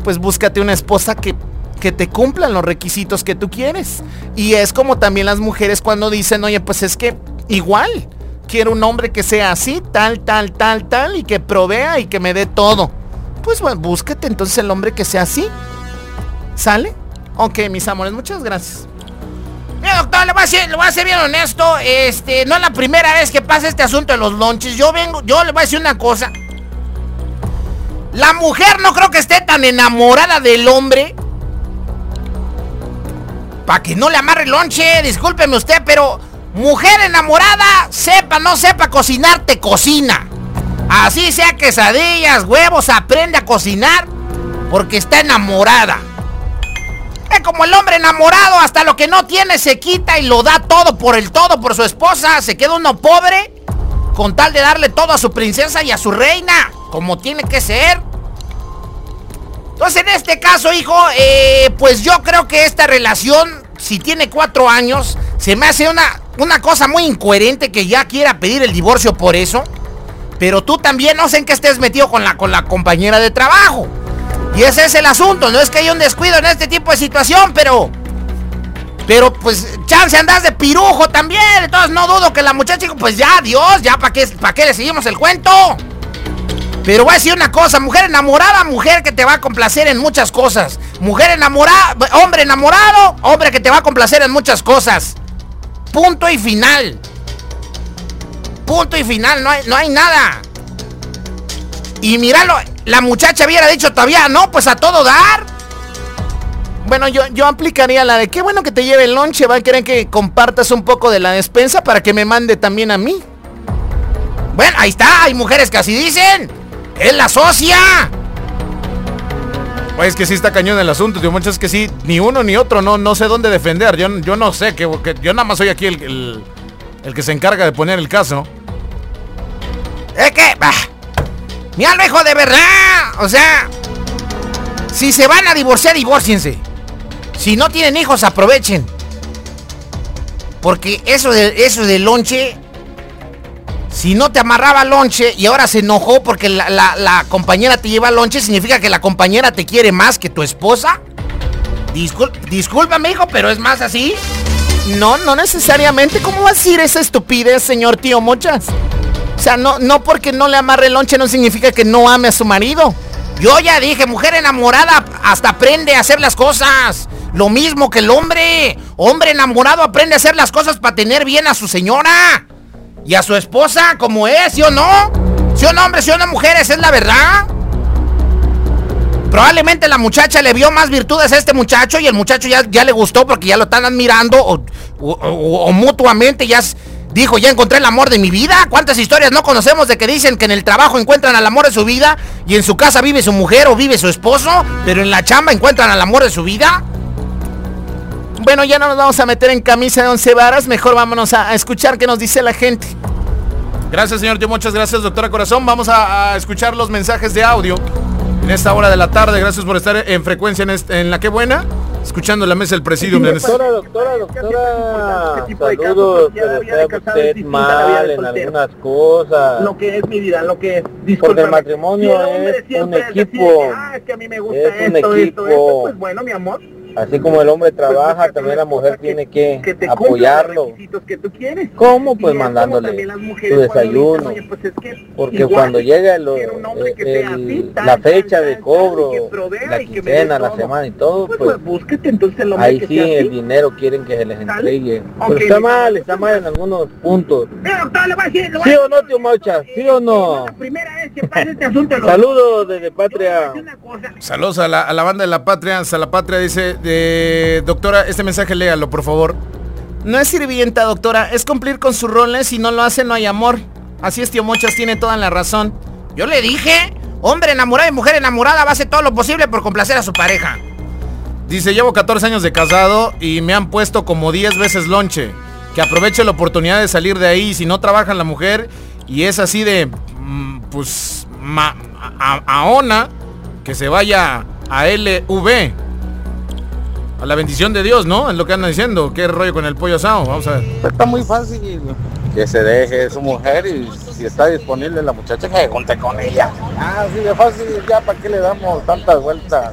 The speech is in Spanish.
pues búscate una esposa que te cumplan los requisitos que tú quieres. Y es como también las mujeres cuando dicen, oye, pues es que igual quiero un hombre que sea así, tal, y que provea y que me dé todo. Pues bueno, búscate entonces el hombre que sea así. ¿Sale? Ok, mis amores, muchas gracias. Mira, doctor, le voy a ser bien honesto. No es la primera vez que pasa este asunto de los lonches. Yo le voy a decir una cosa. La mujer no creo que esté tan enamorada del hombre para que no le amarre el lonche. Discúlpeme usted, pero mujer enamorada, sepa, no sepa cocinar, te cocina. Así sea quesadillas, huevos, aprende a cocinar porque está enamorada. Es como el hombre enamorado, hasta lo que no tiene se quita y lo da todo por su esposa. Se queda uno pobre con tal de darle todo a su princesa y a su reina, como tiene que ser. Entonces, en este caso, hijo, pues yo creo que esta relación, si tiene 4 años, se me hace una cosa muy incoherente que ya quiera pedir el divorcio por eso. Pero tú también, no sé en qué estés metido con la compañera de trabajo. Y ese es el asunto, no es que haya un descuido en este tipo de situación, pero pues chance andas de pirujo también. Entonces no dudo que la muchacha, pues ya, Dios, ya ¿para qué le seguimos el cuento? Pero voy a decir una cosa, mujer enamorada, mujer que te va a complacer en muchas cosas. Mujer enamorada, hombre enamorado, hombre que te va a complacer en muchas cosas. Punto y final. Punto y final, no hay nada. Y míralo, la muchacha hubiera dicho todavía, no, pues a todo dar. Bueno, yo aplicaría la de qué bueno que te lleve el lonche, va a querer que compartas un poco de la despensa para que me mande también a mí. Bueno, ahí está, hay mujeres que así dicen. ¡Es la socia! Pues es que sí está cañón el asunto, tío. Muchas que sí, ni uno ni otro, no sé dónde defender. Yo no sé, que yo nada más soy aquí el que se encarga de poner el caso. Es que, mira, hijo, de verdad. O sea, si se van a divorciar, divórciense. Si no tienen hijos, aprovechen. Porque eso de lonche, si no te amarraba lonche y ahora se enojó porque la compañera te lleva lonche, ¿significa que la compañera te quiere más que tu esposa? Discúlpame, hijo, pero es más así. No necesariamente. ¿Cómo va a decir esa estupidez, señor tío Mochas? O sea, no porque no le amarre el lonche no significa que no ame a su marido. Yo ya dije, mujer enamorada hasta aprende a hacer las cosas. Lo mismo que el hombre. Hombre enamorado aprende a hacer las cosas para tener bien a su señora y a su esposa, como es, ¿sí o no? ¿Sí o no, hombre? ¿Sí o no, mujeres? Es la verdad. Probablemente la muchacha le vio más virtudes a este muchacho y el muchacho ya le gustó porque ya lo están admirando o mutuamente ya dijo, ya encontré el amor de mi vida. ¿Cuántas historias no conocemos de que dicen que en el trabajo encuentran al amor de su vida y en su casa vive su mujer o vive su esposo, pero en la chamba encuentran al amor de su vida? Bueno, ya no nos vamos a meter en camisa de 11 varas, mejor vámonos a escuchar qué nos dice la gente. Gracias, señor tío, muchas gracias, doctora Corazón. Vamos a escuchar los mensajes de audio en esta hora de la tarde. Gracias por estar en frecuencia en La Qué Buena, escuchando la mesa del Presidium. Doctora, saludos, pero está usted mal en algunas cosas. Lo que es mi vida, lo que es. Porque el matrimonio es un equipo. Es que a mí me gusta esto. Pues bueno, mi amor. Así como el hombre trabaja, también la mujer tiene que apoyarlo. Que tú quieres. ¿Cómo? Pues mandándole su desayuno. Porque cuando llega la fecha de cobro, la quincena, la semana y todo, pues búsquete entonces el ahí sí el dinero quieren que se les entregue. Pero está mal en algunos puntos. ¿Sí o no, tío Maucha? ¿Sí o no? La primera vez que pasa este asunto. Saludos desde Patria. Saludos a la banda de La Patria. La Patria dice... doctora, este mensaje léalo, por favor. No es sirvienta, doctora, es cumplir con sus roles. Si no lo hace, no hay amor. Así es, tío Mochas, tiene toda la razón. Yo le dije, hombre enamorado y mujer enamorada va a hacer todo lo posible por complacer a su pareja. Dice, llevo 14 años de casado y me han puesto como 10 veces lonche. Que aproveche la oportunidad de salir de ahí. Si no trabaja la mujer y es así de, pues, aona, que se vaya a LV. A la bendición de Dios, ¿no? Es lo que andan diciendo. ¿Qué rollo con el pollo asado? Vamos a ver. Está muy fácil. Que se deje su mujer y si está disponible la muchacha, que junte con ella. Así de fácil, ya para qué le damos tantas vueltas.